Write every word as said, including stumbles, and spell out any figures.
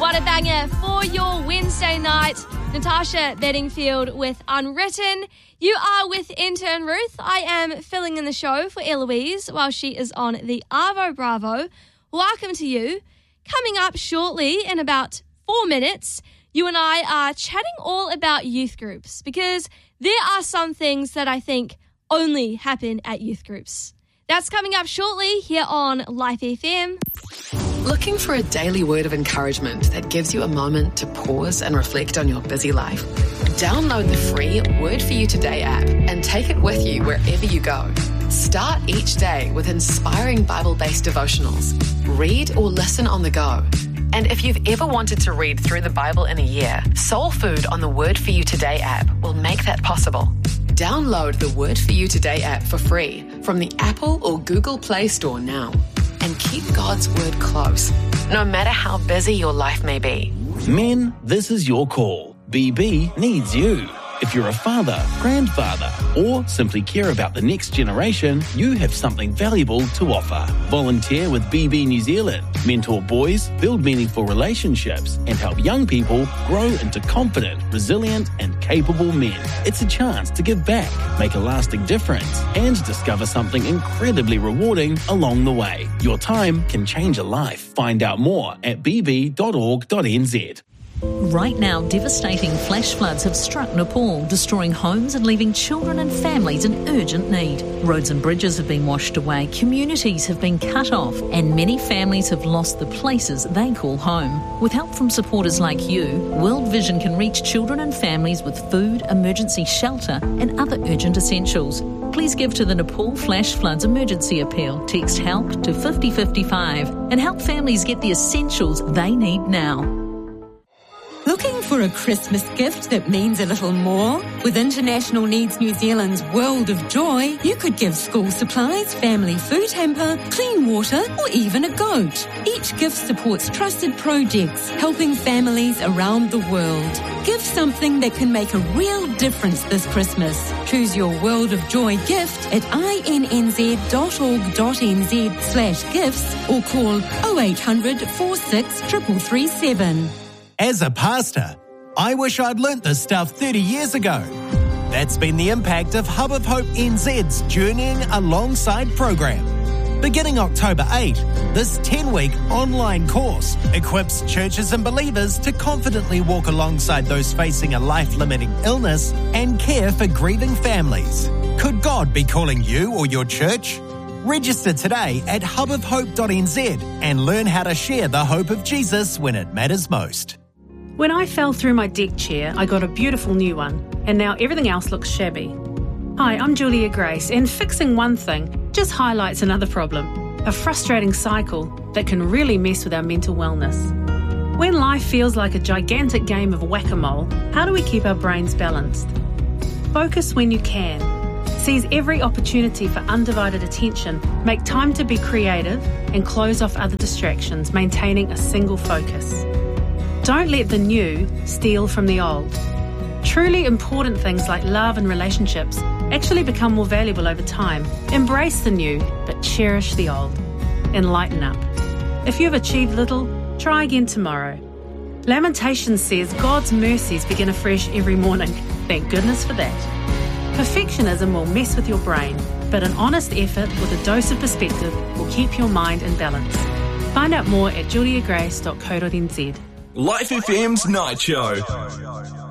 What a banger for your Wednesday night. Natasha Bedingfield with Unwritten. You are with intern Ruth. I am filling in the show for Eloise while she is on the Arvo Bravo. Welcome to you. Coming up shortly in about four minutes, you and I are chatting all about youth groups because there are some things that I think only happen at youth groups. That's coming up shortly here on Life F M. Looking for a daily word of encouragement that gives you a moment to pause and reflect on your busy life? Download the free Word For You Today app and take it with you wherever you go. Start each day with inspiring Bible-based devotionals. Read or listen on the go. And if you've ever wanted to read through the Bible in a year, Soul Food on the Word For You Today app will make that possible. Download the Word For You Today app for free from the Apple or Google Play Store now. And keep God's word close, no matter how busy your life may be. Men, this is your call. B B needs you. If you're a father, grandfather, or simply care about the next generation, you have something valuable to offer. Volunteer with B B New Zealand. Mentor boys, build meaningful relationships, and help young people grow into confident, resilient, and capable men. It's a chance to give back, make a lasting difference, and discover something incredibly rewarding along the way. Your time can change a life. Find out more at b b dot org dot n z. Right now, devastating flash floods have struck Nepal, destroying homes and leaving children and families in urgent need. Roads and bridges have been washed away, communities have been cut off, and many families have lost the places they call home. With help from supporters like you, World Vision can reach children and families with food, emergency shelter, and other urgent essentials. Please give to the Nepal Flash Floods Emergency Appeal. Text HELP to fifty fifty-five and help families get the essentials they need now. Looking for a Christmas gift that means a little more? With International Needs New Zealand's World of Joy, you could give school supplies, family food hamper, clean water, or even a goat. Each gift supports trusted projects, helping families around the world. Give something that can make a real difference this Christmas. Choose your World of Joy gift at innz dot org dot n z slash gifts or call oh eight hundred, four six, three three three seven. As a pastor, I wish I'd learnt this stuff thirty years ago. That's been the impact of Hub of Hope N Z's Journeying Alongside program. Beginning October eighth, this ten-week online course equips churches and believers to confidently walk alongside those facing a life-limiting illness and care for grieving families. Could God be calling you or your church? Register today at hub of hope dot n z and learn how to share the hope of Jesus when it matters most. When I fell through my deck chair, I got a beautiful new one, and now everything else looks shabby. Hi, I'm Julia Grace, and fixing one thing just highlights another problem, a frustrating cycle that can really mess with our mental wellness. When life feels like a gigantic game of whack-a-mole, how do we keep our brains balanced? Focus when you can. Seize every opportunity for undivided attention, make time to be creative, and close off other distractions, maintaining a single focus. Don't let the new steal from the old. Truly important things like love and relationships actually become more valuable over time. Embrace the new, but cherish the old. And lighten up. If you've achieved little, try again tomorrow. Lamentations says God's mercies begin afresh every morning. Thank goodness for that. Perfectionism will mess with your brain, but an honest effort with a dose of perspective will keep your mind in balance. Find out more at julia grace dot co dot n z. Life F M's Night Show.